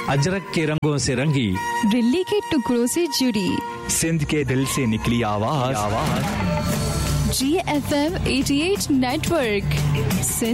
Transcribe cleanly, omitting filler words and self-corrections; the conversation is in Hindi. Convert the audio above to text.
अजरक के रंगों से रंगी, दिल्ली के टुकड़ों से जुड़ी, सिंध के दिल से निकली आवाज। GFM 88 network, Sindh